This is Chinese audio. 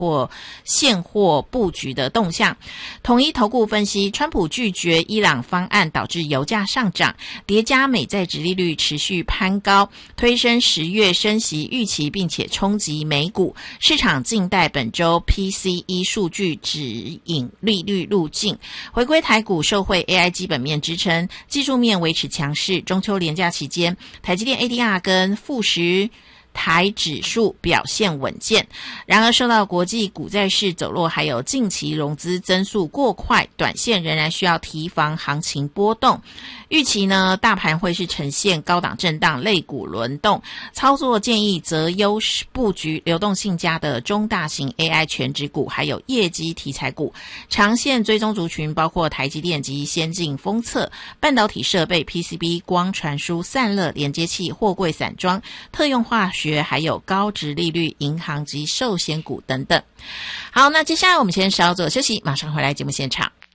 或现货布局的动向。统一投顾分析，川普拒绝伊朗方案导致油价上涨，叠加美债殖利率持续攀高，推升10月升息预期，并且冲击美股。市场静待本周 PCE 数据指引利率路径。回归台股受惠 AI 基本面支撑，技术面维持强势。中秋连假期间，台积电 ADR 跟富时台指数表现稳健，然而受到国际股债市走弱，还有近期融资增速过快，短线仍然需要提防行情波动。预期呢，大盘会是呈现高档震荡，类股轮动，操作建议择优布局流动性佳的中大型 AI 全指股，还有业绩题材股。长线追踪族群包括台积电及先进封测、半导体设备、PCB、光传输、散热连接器、货柜散装、特用化学，还有高殖利率银行及寿险股等等。好，那接下来我们先稍作休息，马上回来节目现场。